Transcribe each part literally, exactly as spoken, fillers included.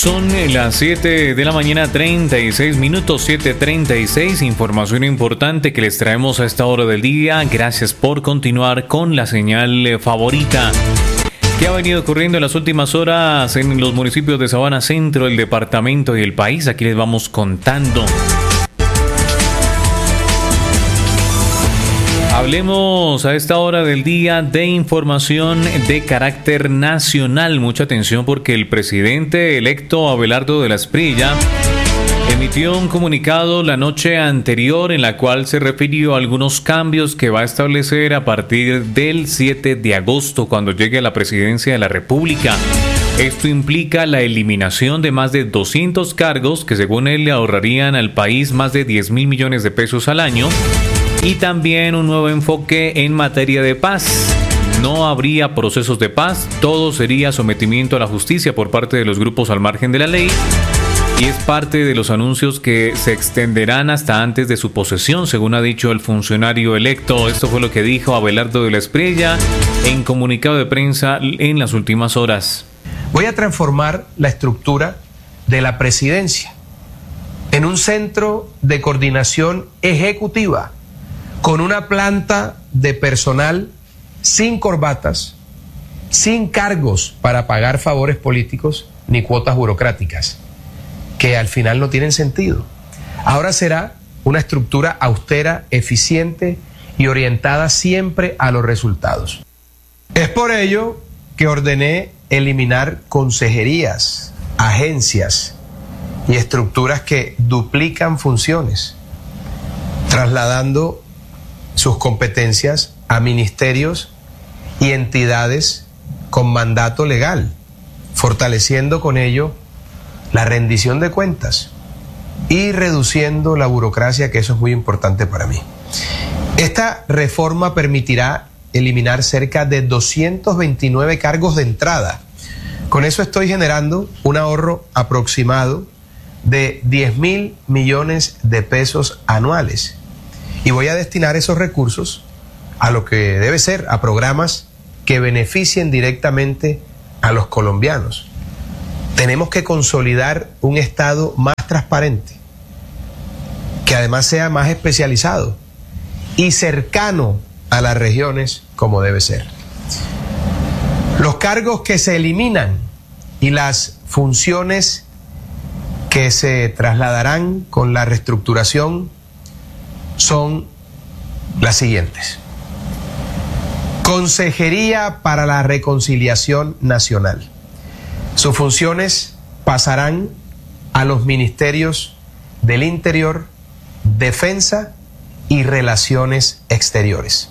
Son las siete de la mañana, treinta y seis minutos, siete treinta y seis. Información importante que les traemos a esta hora del día. Gracias por continuar con la señal favorita. ¿Qué ha venido ocurriendo en las últimas horas en los municipios de Sabana Centro, el departamento y el país? Aquí les vamos contando. Hablemos a esta hora del día de información de carácter nacional. Mucha atención porque el presidente electo Abelardo de la Espriella emitió un comunicado la noche anterior en la cual se refirió a algunos cambios que va a establecer a partir del siete de agosto cuando llegue a la presidencia de la República. Esto implica la eliminación de más de doscientos cargos que según él le ahorrarían al país más de diez mil millones de pesos al año. Y también un nuevo enfoque en materia de paz. No habría procesos de paz, todo sería sometimiento a la justicia por parte de los grupos al margen de la ley. Y es parte de los anuncios que se extenderán hasta antes de su posesión, según ha dicho el funcionario electo. Esto fue lo que dijo Abelardo de la Espriella en comunicado de prensa en las últimas horas. Voy a transformar la estructura de la presidencia en un centro de coordinación ejecutiva, con una planta de personal sin corbatas, sin cargos para pagar favores políticos ni cuotas burocráticas, que al final no tienen sentido. Ahora será una estructura austera, eficiente y orientada siempre a los resultados. Es por ello que ordené eliminar consejerías, agencias y estructuras que duplican funciones, trasladando sus competencias a ministerios y entidades con mandato legal, fortaleciendo con ello la rendición de cuentas y reduciendo la burocracia, que eso es muy importante para mí. Esta reforma permitirá eliminar cerca de doscientos veintinueve cargos de entrada. Con eso estoy generando un ahorro aproximado de diez mil millones de pesos anuales. Y voy a destinar esos recursos a lo que debe ser, a programas que beneficien directamente a los colombianos. Tenemos que consolidar un Estado más transparente, que además sea más especializado y cercano a las regiones como debe ser. Los cargos que se eliminan y las funciones que se trasladarán con la reestructuración son las siguientes. Consejería para la Reconciliación Nacional. Sus funciones pasarán a los ministerios del Interior, Defensa y Relaciones Exteriores.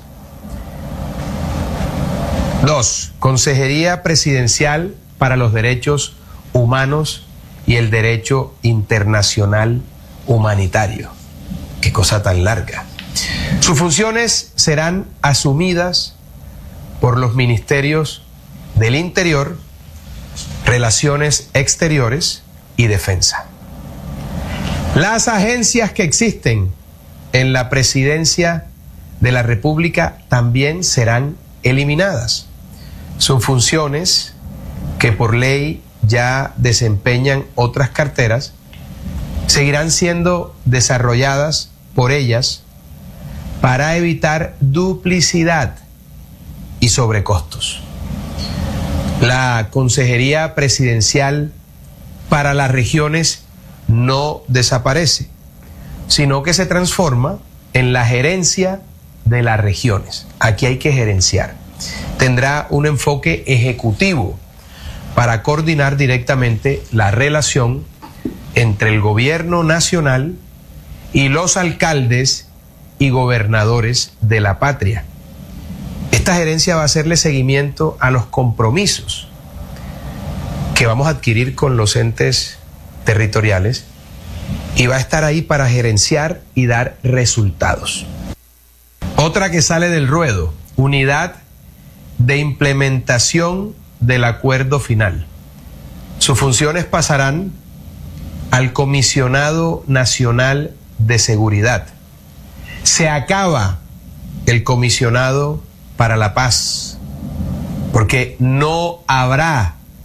Dos, Consejería Presidencial para los Derechos Humanos y el Derecho Internacional Humanitario. Qué cosa tan larga. Sus funciones serán asumidas por los ministerios del Interior, Relaciones Exteriores y Defensa. Las agencias que existen en la Presidencia de la República también serán eliminadas. Sus funciones, que por ley ya desempeñan otras carteras, seguirán siendo desarrolladas por ellas para evitar duplicidad y sobrecostos. La Consejería Presidencial para las regiones no desaparece, sino que se transforma en la gerencia de las regiones. Aquí hay que gerenciar. Tendrá un enfoque ejecutivo para coordinar directamente la relación entre el gobierno nacional y los alcaldes y gobernadores de la patria. Esta gerencia va a hacerle seguimiento a los compromisos que vamos a adquirir con los entes territoriales y va a estar ahí para gerenciar y dar resultados. Otra que sale del ruedo, unidad de implementación del acuerdo final. Sus funciones pasarán al Comisionado Nacional de Seguridad. Se acaba el Comisionado para la Paz, porque no habrá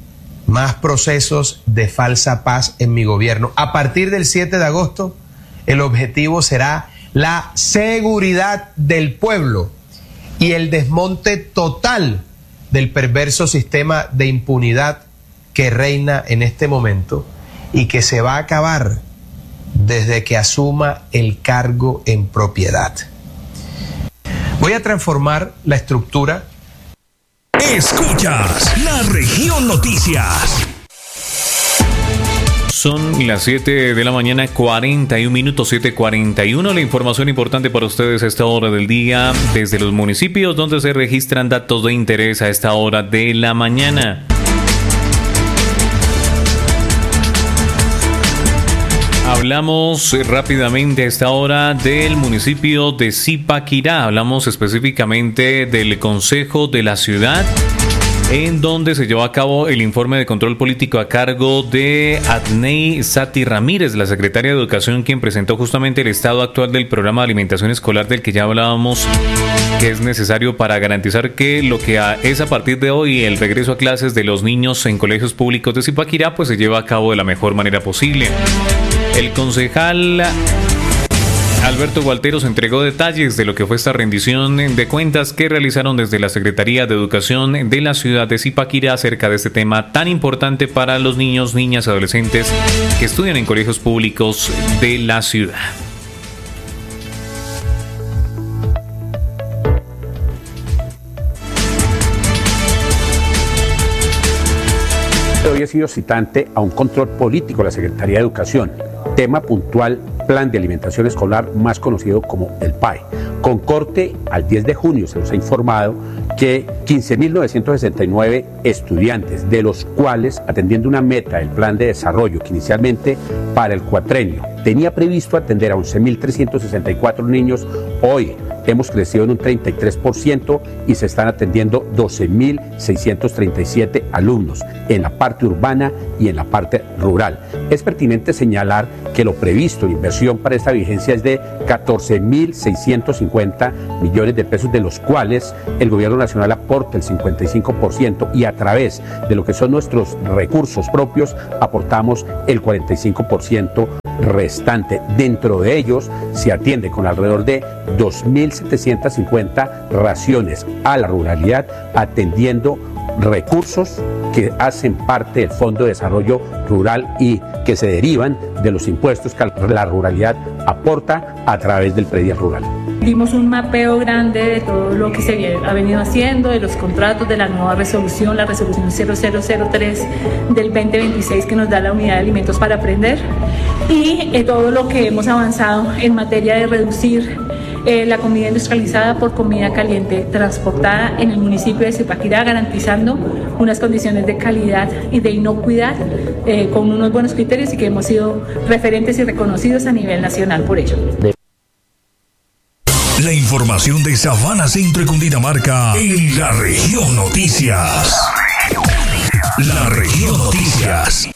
más procesos de falsa paz en mi gobierno. A partir del siete de agosto, el objetivo será la seguridad del pueblo y el desmonte total del perverso sistema de impunidad que reina en este momento y que se va a acabar desde que asuma el cargo en propiedad. Voy a transformar la estructura. Escuchas La Región Noticias. Son las siete de la mañana, cuarenta y un minutos, siete cuarenta y uno. La información importante para ustedes a esta hora del día desde los municipios donde se registran datos de interés a esta hora de la mañana. Hablamos rápidamente a esta hora del municipio de Zipaquirá. Hablamos específicamente del Consejo de la Ciudad, en donde se llevó a cabo el informe de control político a cargo de Adnei Sati Ramírez, la secretaria de Educación, quien presentó justamente el estado actual del programa de alimentación escolar del que ya hablábamos, que es necesario para garantizar que lo que es a partir de hoy el regreso a clases de los niños en colegios públicos de Zipaquirá pues se lleva a cabo de la mejor manera posible. El concejal Alberto Gualteros entregó detalles de lo que fue esta rendición de cuentas que realizaron desde la Secretaría de Educación de la ciudad de Zipaquirá acerca de este tema tan importante para los niños, niñas y adolescentes que estudian en colegios públicos de la ciudad. Hoy he sido citante a un control político de la Secretaría de Educación. Tema puntual, Plan de Alimentación Escolar, más conocido como el P A E. Con corte al diez de junio se nos ha informado que quince mil novecientos sesenta y nueve estudiantes, de los cuales, atendiendo una meta del plan de desarrollo que inicialmente para el cuatrenio tenía previsto atender a once mil trescientos sesenta y cuatro niños, hoy hemos crecido en un treinta y tres por ciento y se están atendiendo doce mil seiscientos treinta y siete alumnos en la parte urbana y en la parte rural. Es pertinente señalar que lo previsto en inversión para esta vigencia es de catorce mil seiscientos cincuenta millones de pesos, de los cuales el gobierno nacional aporta el cincuenta y cinco por ciento y a través de lo que son nuestros recursos propios aportamos el cuarenta y cinco por ciento restante. Dentro de ellos se atiende con alrededor de dos mil setecientos cincuenta raciones a la ruralidad, atendiendo recursos que hacen parte del Fondo de Desarrollo Rural y que se derivan de los impuestos que la ruralidad aporta a través del predial rural. Dimos un mapeo grande de todo lo que se ha venido haciendo, de los contratos, de la nueva resolución, la resolución cero cero cero tres del veinte veintiséis que nos da la unidad de alimentos para aprender, y eh, todo lo que hemos avanzado en materia de reducir eh, la comida industrializada por comida caliente transportada en el municipio de Zipaquirá, garantizando unas condiciones de calidad y de inocuidad eh, con unos buenos criterios y que hemos sido referentes y reconocidos a nivel nacional por ello. La información de Sabana Centro y Cundinamarca en La Región Noticias. La Región Noticias.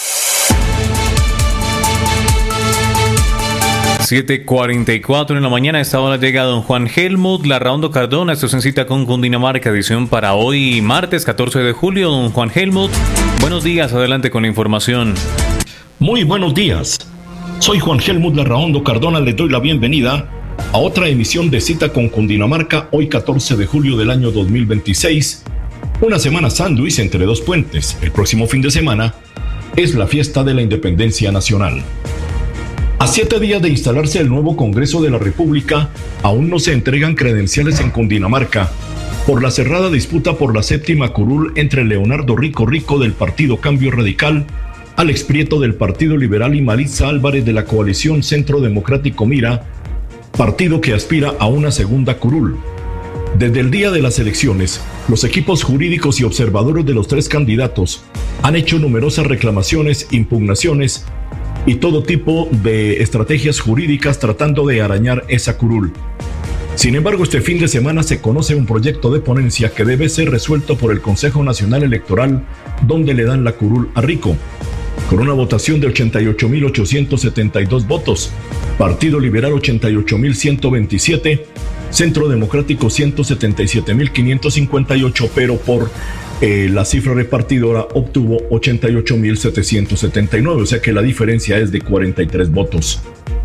siete cuarenta y cuatro en la mañana. A esta hora llega don Juan Helmut Larraondo Cardona. Esto es en Cita con Cundinamarca, edición para hoy, martes catorce de julio. Don Juan Helmut, buenos días. Adelante con la información. Muy buenos días. Soy Juan Helmut Larraondo Cardona. Les doy la bienvenida a otra emisión de Cita con Cundinamarca, hoy catorce de julio del año dos mil veintiséis. Una semana sándwich entre dos puentes. El próximo fin de semana es la fiesta de la Independencia Nacional. A siete días de instalarse el nuevo Congreso de la República, aún no se entregan credenciales en Cundinamarca por la cerrada disputa por la séptima curul entre Leonardo Rico Rico del Partido Cambio Radical, Alex Prieto del Partido Liberal y Maritza Álvarez de la coalición Centro Democrático Mira, partido que aspira a una segunda curul. Desde el día de las elecciones, los equipos jurídicos y observadores de los tres candidatos han hecho numerosas reclamaciones, impugnaciones y todo tipo de estrategias jurídicas tratando de arañar esa curul. Sin embargo, este fin de semana se conoce un proyecto de ponencia que debe ser resuelto por el Consejo Nacional Electoral, donde le dan la curul a Rico. Con una votación de ochenta y ocho mil ochocientos setenta y dos votos, Partido Liberal ochenta y ocho mil ciento veintisiete, Centro Democrático ciento setenta y siete mil quinientos cincuenta y ocho, pero por eh, la cifra repartidora obtuvo ochenta y ocho mil setecientos setenta y nueve, o sea que la diferencia es de cuarenta y tres votos.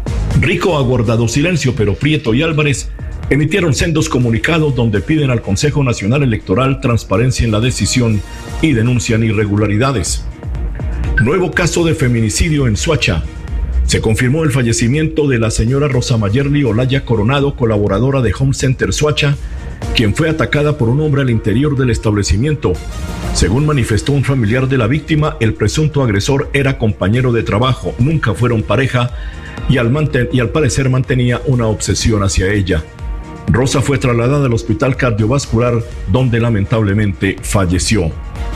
Rico ha guardado silencio, pero Prieto y Álvarez emitieron sendos comunicados donde piden al Consejo Nacional Electoral transparencia en la decisión y denuncian irregularidades. Nuevo caso de feminicidio en Soacha. Se confirmó el fallecimiento de la señora Rosa Mayerly Olaya Coronado, colaboradora de Home Center Soacha, quien fue atacada por un hombre al interior del establecimiento. Según manifestó un familiar de la víctima, el presunto agresor era compañero de trabajo, nunca fueron pareja y al, manten- y al parecer mantenía una obsesión hacia ella. Rosa fue trasladada al hospital cardiovascular, donde lamentablemente falleció.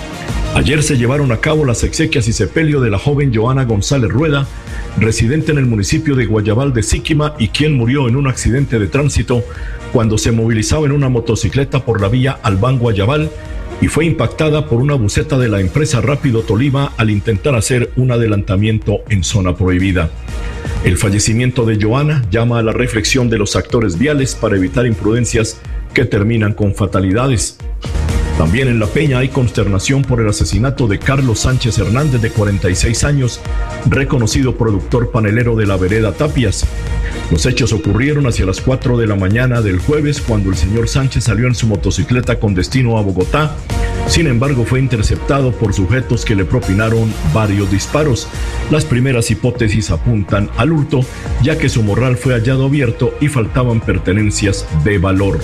Ayer se llevaron a cabo las exequias y sepelio de la joven Joana González Rueda, residente en el municipio de Guayabal de Síquima y quien murió en un accidente de tránsito cuando se movilizaba en una motocicleta por la vía Albán-Guayabal y fue impactada por una buseta de la empresa Rápido Tolima al intentar hacer un adelantamiento en zona prohibida. El fallecimiento de Joana llama a la reflexión de los actores viales para evitar imprudencias que terminan con fatalidades. También en La Peña hay consternación por el asesinato de Carlos Sánchez Hernández, de cuarenta y seis años, reconocido productor panelero de la vereda Tapias. Los hechos ocurrieron hacia las cuatro de la mañana del jueves, cuando el señor Sánchez salió en su motocicleta con destino a Bogotá. Sin embargo, fue interceptado por sujetos que le propinaron varios disparos. Las primeras hipótesis apuntan al hurto, ya que su morral fue hallado abierto y faltaban pertenencias de valor.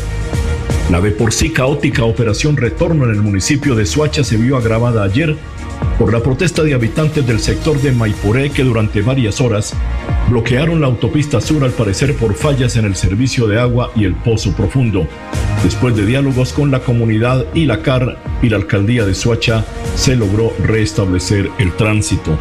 La de por sí caótica operación Retorno en el municipio de Soacha se vio agravada ayer por la protesta de habitantes del sector de Maipuré, que durante varias horas bloquearon la autopista sur, al parecer por fallas en el servicio de agua y el pozo profundo. Después de diálogos con la comunidad y la C A R y la alcaldía de Soacha, se logró restablecer el tránsito.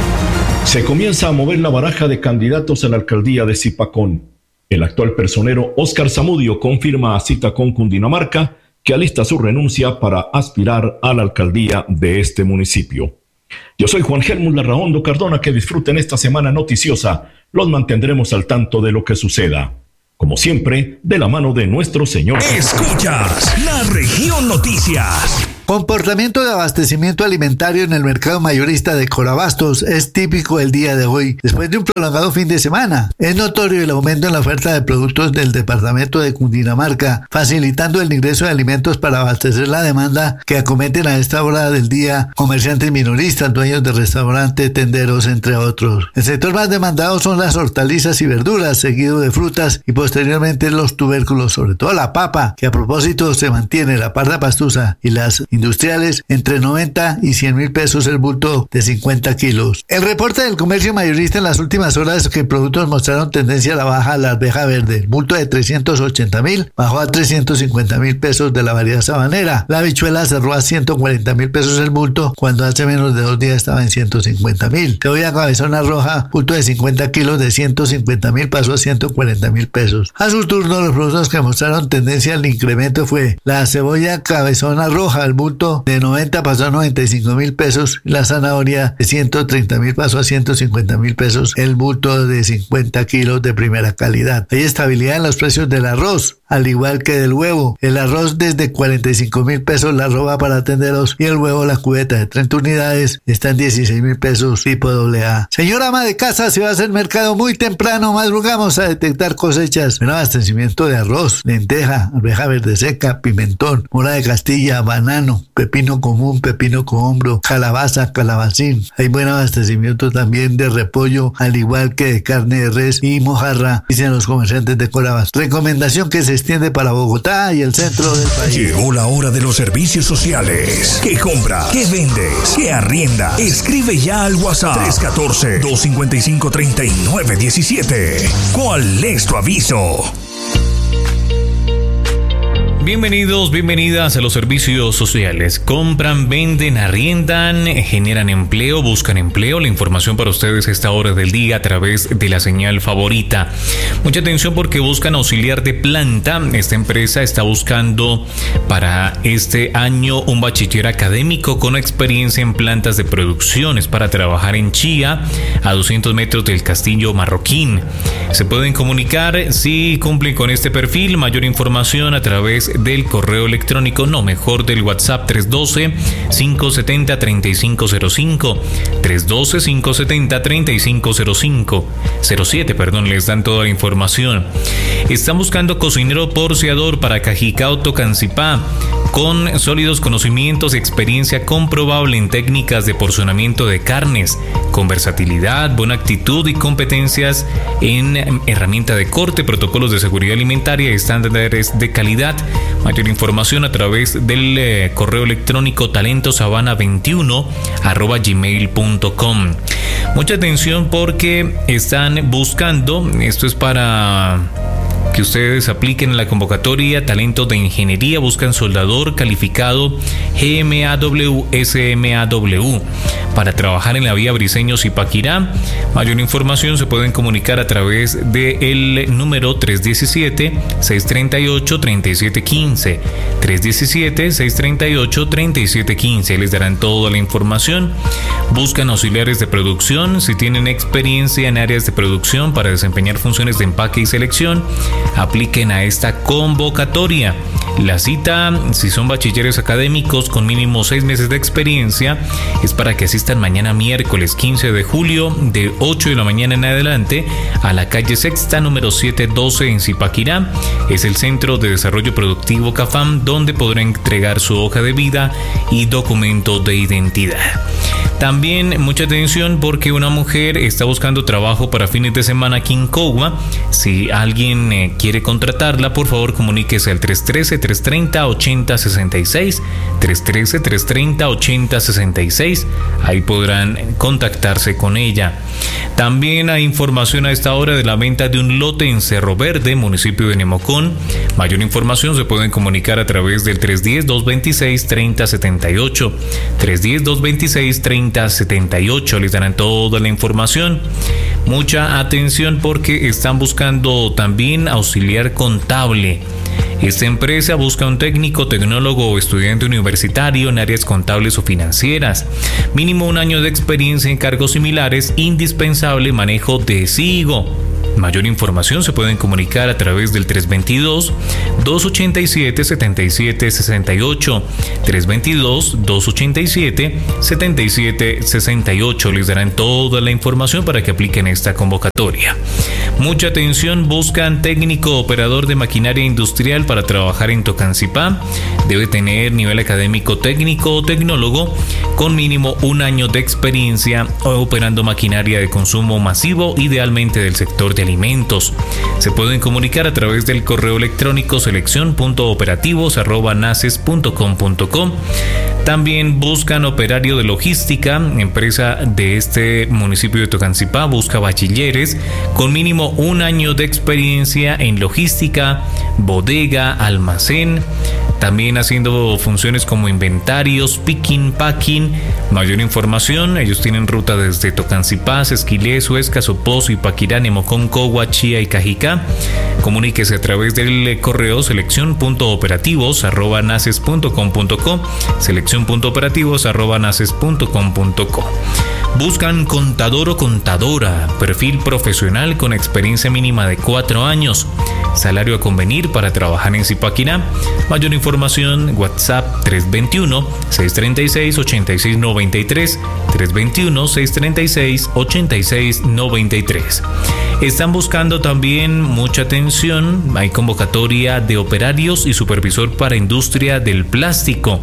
Se comienza a mover la baraja de candidatos a la alcaldía de Zipacón. El actual personero Óscar Zamudio confirma a Cita con Cundinamarca que alista su renuncia para aspirar a la alcaldía de este municipio. Yo soy Juan Helmut Larraondo Cardona, que disfruten esta semana noticiosa. Los mantendremos al tanto de lo que suceda. Como siempre, de la mano de nuestro Señor. Escuchas La Región Noticias. Comportamiento de abastecimiento alimentario en el mercado mayorista de Corabastos es típico el día de hoy, después de un prolongado fin de semana. Es notorio el aumento en la oferta de productos del departamento de Cundinamarca, facilitando el ingreso de alimentos para abastecer la demanda que acometen a esta hora del día comerciantes minoristas, dueños de restaurantes, tenderos, entre otros. El sector más demandado son las hortalizas y verduras, seguido de frutas y posteriormente los tubérculos, sobre todo la papa, que a propósito se mantiene la parda pastusa y las industriales entre noventa y cien mil pesos el bulto de cincuenta kilos. El reporte del comercio mayorista en las últimas horas es que productos mostraron tendencia a la baja. La arveja verde, el bulto de trescientos ochenta mil, bajó a trescientos cincuenta mil pesos de la variedad sabanera. La habichuela cerró a ciento cuarenta mil pesos el bulto, cuando hace menos de dos días estaba en ciento cincuenta mil. Cebolla cabezona roja, bulto de cincuenta kilos, de ciento cincuenta mil pasó a ciento cuarenta mil pesos. A su turno, los productos que mostraron tendencia al incremento fue la cebolla cabezona roja, el bulto de noventa pasó a noventa y cinco mil pesos, la zanahoria de ciento treinta mil pasó a ciento cincuenta mil pesos, el bulto de cincuenta kilos de primera calidad. Hay estabilidad en los precios del arroz, al igual que del huevo. El arroz desde cuarenta y cinco mil pesos, la arroba para tenderos, y el huevo, la cubeta de treinta unidades, está en dieciséis mil pesos tipo doble A. Señora ama de casa, si va a hacer mercado muy temprano, madrugamos a detectar cosechas. Un abastecimiento de arroz, lenteja, arveja verde seca, pimentón, mora de Castilla, banano, pepino común, pepino cohombro, calabaza, calabacín. Hay buen abastecimiento también de repollo, al igual que de carne de res y mojarra, dicen los comerciantes de Corabastos. Recomendación que se extiende para Bogotá y el centro del país. Llegó la hora de los servicios sociales. ¿Qué compras? ¿Qué vendes? ¿Qué arriendas? Escribe ya al WhatsApp tres uno cuatro, dos cinco cinco, tres nueve uno siete. ¿Cuál es tu aviso? Bienvenidos, bienvenidas a los servicios sociales. Compran, venden, arriendan, generan empleo, buscan empleo. La información para ustedes a esta hora del día a través de la señal favorita. Mucha atención porque buscan auxiliar de planta. Esta empresa está buscando para este año un bachiller académico con experiencia en plantas de producciones para trabajar en Chía, a doscientos metros del Castillo Marroquín. Se pueden comunicar si cumplen con este perfil. Mayor información a través del correo electrónico, no, mejor del WhatsApp tres uno dos, cinco siete cero, tres cinco cero cinco, tres uno dos, cinco siete cero, tres cinco cero cinco, cero siete, perdón, les dan toda la información. Están buscando cocinero porciador para Cajicá, Tocancipá, con sólidos conocimientos y experiencia comprobable en técnicas de porcionamiento de carnes, con versatilidad, buena actitud y competencias en herramienta de corte, protocolos de seguridad alimentaria y estándares de calidad. Mayor información a través del eh, correo electrónico talentosabana veintiuno arroba gmail punto com. Mucha atención porque están buscando, esto es para que ustedes apliquen en la convocatoria, talentos de ingeniería, buscan soldador calificado G M A W S M A W para trabajar en la vía Briceño-Zipaquirá. Mayor información se pueden comunicar a través del número tres uno siete, seis tres ocho, tres siete uno cinco, tres uno siete, seis tres ocho, tres siete uno cinco. Les darán toda la información. Buscan auxiliares de producción. Si tienen experiencia en áreas de producción para desempeñar funciones de empaque y selección, apliquen a esta convocatoria. La cita, si son bachilleres académicos con mínimo seis meses de experiencia, es para que asistan mañana miércoles quince de julio de ocho de la mañana en adelante a la calle Sexta número setecientos doce en Zipaquirá. Es el Centro de Desarrollo Productivo CAFAM, donde podrán entregar su hoja de vida y documento de identidad. También mucha atención porque una mujer está buscando trabajo para fines de semana aquí en Cogua. Si alguien eh, quiere contratarla, por favor comuníquese al tres uno tres, tres tres cero, ocho cero seis seis, tres uno tres, tres tres cero, ocho cero seis seis. Ahí podrán contactarse con ella. También hay información a esta hora de la venta de un lote en Cerro Verde, municipio de Nemocón. Mayor información se pueden comunicar a través del tres uno cero, dos dos seis, tres cero siete ocho, tres uno cero, dos dos seis, tres cero siete ocho. Les darán toda la información. Mucha atención porque están buscando también auxiliar contable. Esta empresa busca un técnico, tecnólogo o estudiante universitario en áreas contables o financieras. Mínimo un año de experiencia en cargos similares. Indispensable manejo de SIGO. Mayor información se pueden comunicar a través del tres dos dos, dos ocho siete, siete siete seis ocho, tres dos dos, dos ocho siete, siete siete seis ocho. Les darán toda la información para que apliquen esta convocatoria. Mucha atención, buscan técnico operador de maquinaria industrial para trabajar en Tocancipá. Debe tener nivel académico técnico o tecnólogo con mínimo un año de experiencia operando maquinaria de consumo masivo, idealmente del sector de alimentos. Se pueden comunicar a través del correo electrónico selección punto operativos arroba naces punto com punto co. También buscan operario de logística. Empresa de este municipio de Tocancipá busca bachilleres con mínimo un año de experiencia en logística, bodega, almacén, también haciendo funciones como inventarios, picking, packing. Mayor información, ellos tienen ruta desde Tocancipá, Esquilé, Suezca, Soposo, Ipaquirá, Nemocón, Cogua, Chía y Cajicá. Comuníquese a través del correo selección punto operativos arroba naces punto com punto co, selección punto operativos arroba naces punto com punto co. Buscan contador o contadora, perfil profesional con experiencia mínima de cuatro años, salario a convenir para trabajar en Zipaquirá. Mayor información, WhatsApp tres dos uno, seis tres seis, ocho seis nueve tres, tres dos uno, seis tres seis, ocho seis nueve tres. Están buscando también mucha atención, hay convocatoria de operarios y supervisor para industria del plástico.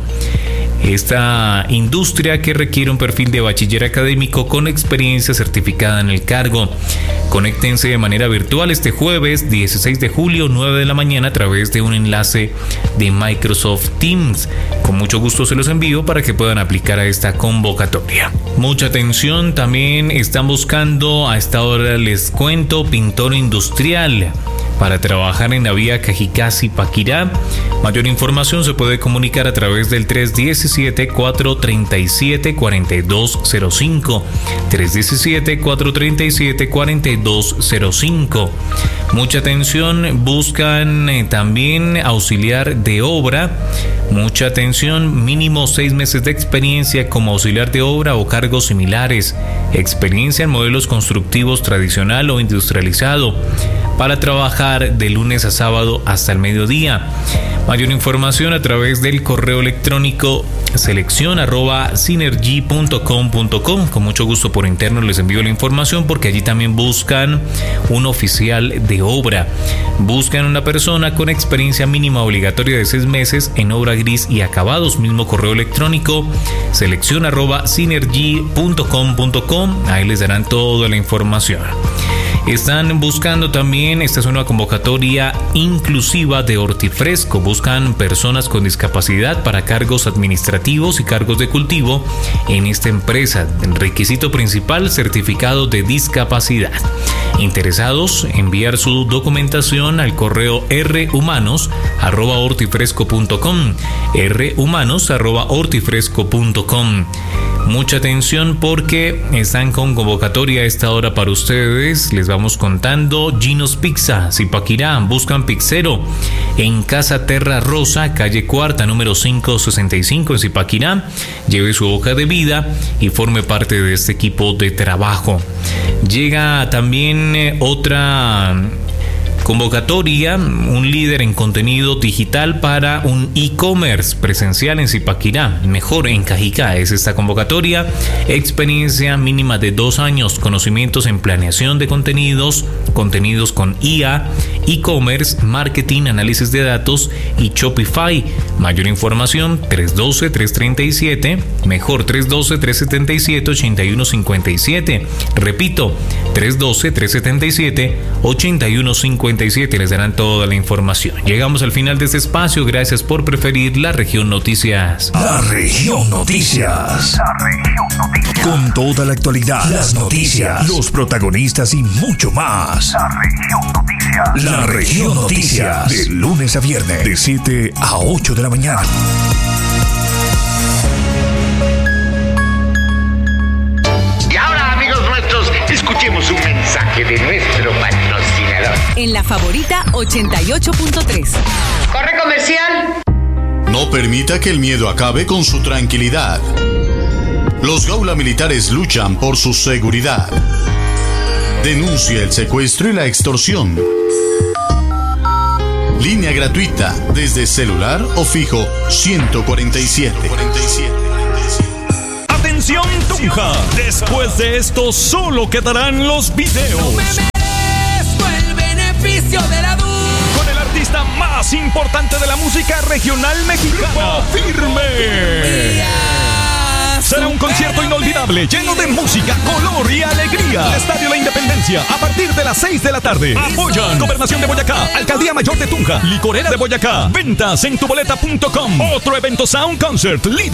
Esta industria que requiere un perfil de bachiller académico con experiencia certificada en el cargo. Conéctense de manera virtual este jueves dieciséis de julio, nueve de la mañana, a través de un enlace de Microsoft Teams. Con mucho gusto se los envío para que puedan aplicar a esta convocatoria. Mucha atención, también están buscando, a esta hora les cuento, pintor industrial para trabajar en la vía Cajicá-Zipaquirá. Mayor información se puede comunicar a través del tres uno siete, cuatro tres siete, cuatro dos cero cinco, tres uno siete, cuatro tres siete, cuatro dos cero cinco. Mucha atención, buscan eh, también auxiliar de obra. Mucha atención, mínimo seis meses de experiencia como auxiliar de obra o cargos similares. Experiencia en modelos constructivos tradicional o industrializado. para trabajar de lunes a sábado hasta el mediodía. Mayor información a través del correo electrónico selección arroba synergy punto com punto com. Con mucho gusto por interno les envío la información, porque allí también buscan un oficial de obra. Buscan una persona con experiencia mínima obligatoria de seis meses en obra gris y acabados. Mismo correo electrónico selección arroba synergy punto com punto com. Ahí les darán toda la información. Están buscando también, esta es una convocatoria inclusiva de Hortifresco. Buscan personas con discapacidad para cargos administrativos y cargos de cultivo en esta empresa. Requisito principal, certificado de discapacidad. Interesados, enviar su documentación al correo rhumanos arroba hortifresco punto com, rhumanos arroba hortifresco punto com. Mucha atención porque están con convocatoria a esta hora para ustedes. Les vamos contando. Gino's Pizza, Zipaquirá, buscan pizzero en Casa Terra Rosa, calle Cuarta, número quinientos sesenta y cinco en Zipaquirá. Lleve su hoja de vida y forme parte de este equipo de trabajo. Llega también eh, otra convocatoria, un líder en contenido digital para un e-commerce presencial en Zipaquirá, mejor en Cajicá. Es esta convocatoria, experiencia mínima de dos años, conocimientos en planeación de contenidos, contenidos con I A, e-commerce, marketing, análisis de datos y Shopify. Mayor información tres uno dos, tres tres siete, mejor tres uno dos, tres siete siete, ocho uno cinco siete. Repito, tres uno dos, tres siete siete, ocho uno cinco siete. Les darán toda la información. Llegamos al final de este espacio. Gracias por preferir La Región Noticias. La Región Noticias. La Región Noticias. Con toda la actualidad, las noticias, los protagonistas y mucho más. La Región Noticias. La Región Noticias. De lunes a viernes, de siete a ocho de la mañana. Y ahora, amigos nuestros, escuchemos un mensaje de nuestro patrocinador. En La Favorita ochenta y ocho punto tres. ¡Corre, comercial! No permita que el miedo acabe con su tranquilidad. Los Gaula Militares luchan por su seguridad. Denuncia el secuestro y la extorsión. Línea gratuita desde celular o fijo ciento cuarenta y siete. Atención Tunja, después de esto solo quedarán los videos. No me merezco el beneficio de la duda. Con el artista más importante de la música regional mexicana, Firme. Será un concierto inolvidable, lleno de música, color y alegría. El Estadio La Independencia, a partir de las seis de la tarde. Apoyan Gobernación de Boyacá, Alcaldía Mayor de Tunja, Licorera de Boyacá. Ventas en tuboleta punto com. Otro evento Sound Concert, líder